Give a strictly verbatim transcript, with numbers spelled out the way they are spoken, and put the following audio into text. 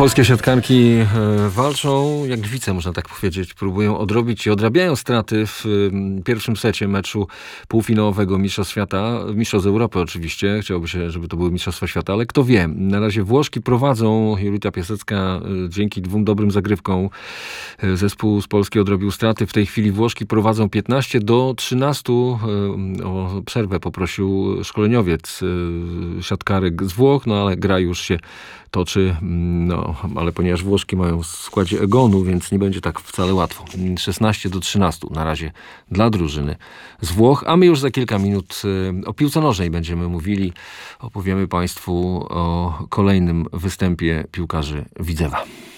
Polskie siatkarki walczą jak lwice, można tak powiedzieć. Próbują odrobić i odrabiają straty w pierwszym secie meczu półfinałowego Mistrzostw Świata. Mistrzostw Europy oczywiście. Chciałoby się, żeby to były Mistrzostwa Świata, ale kto wie. Na razie Włoszki prowadzą. Julita Piasecka dzięki dwóm dobrym zagrywkom zespół z Polski odrobił straty. W tej chwili Włoszki prowadzą piętnaście do trzynastu. O przerwę poprosił szkoleniowiec siatkarek z Włoch, no ale gra już się toczy, no, ale ponieważ Włoszki mają w składzie Egonu, więc nie będzie tak wcale łatwo. szesnaście do trzynastu na razie dla drużyny z Włoch, a my już za kilka minut o piłce nożnej będziemy mówili. Opowiemy Państwu o kolejnym występie piłkarzy Widzewa.